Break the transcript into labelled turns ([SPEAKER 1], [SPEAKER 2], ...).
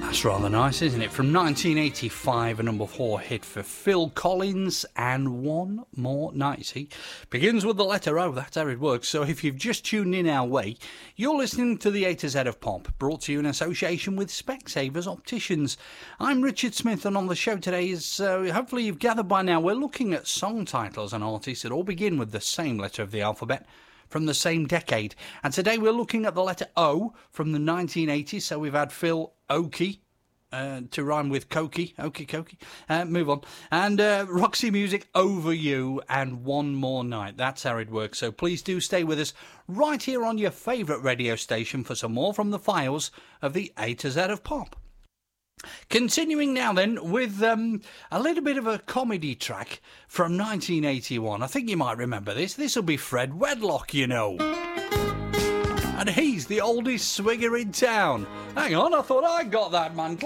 [SPEAKER 1] That's rather nice, isn't it? From 1985, a number 4 hit for Phil Collins, and One More Night. See, begins with the letter O. That's how it works. So if you've just tuned in our way, you're listening to the A to Z of Pop, brought to you in association with Specsavers Opticians. I'm Richard Smith, and on the show today is, hopefully you've gathered by now, we're looking at song titles and artists that all begin with the same letter of the alphabet, from the same decade. And today we're looking at the letter O from the 1980s. So we've had Phil Oakey, to rhyme with Cokie, Okie. Move on. And Roxy Music, Over You, and One More Night. That's how it works. So please do stay with us right here on your favourite radio station for some more from the files of the A to Z of Pop. Continuing now then with a little bit of a comedy track from 1981. I think you might remember this. This will be Fred Wedlock, you know. And he's the oldest swinger in town. Hang on, I thought I got that man.